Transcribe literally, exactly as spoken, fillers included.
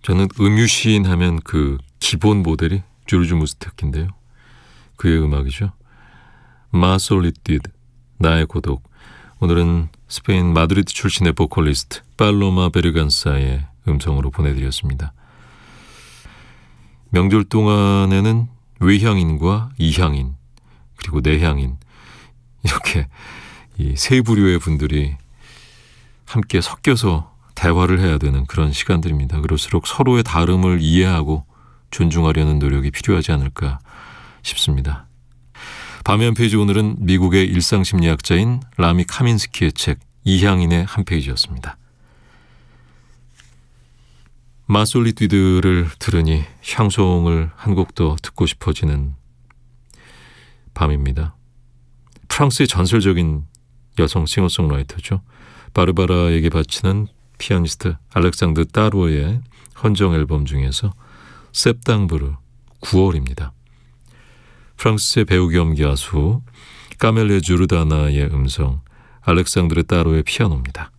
저는 음유시인 하면 그 기본 모델이 조르주 무스타키인데요. 그의 음악이죠. 마 솔리티드, 나의 고독. 오늘은 스페인 마드리드 출신의 보컬리스트 팔로마 베르간사의 음성으로 보내드렸습니다. 명절 동안에는 외향인과 이향인 그리고 내향인 이렇게 이 세 부류의 분들이 함께 섞여서 대화를 해야 되는 그런 시간들입니다. 그럴수록 서로의 다름을 이해하고 존중하려는 노력이 필요하지 않을까 싶습니다. 밤의 한 페이지, 오늘은 미국의 일상심리학자인 라미 카민스키의 책 이향인의 한 페이지였습니다. 마솔리티드를 들으니 샹송을 한 곡 더 듣고 싶어지는 밤입니다. 프랑스의 전설적인 여성 싱어송라이터죠. 바르바라에게 바치는 피아니스트 알렉상드 따로의 헌정 앨범 중에서 셉당브르 구월입니다. 프랑스의 배우 겸 가수 까멜레 주르다나의 음성, 알렉상드르 따로의 피아노입니다.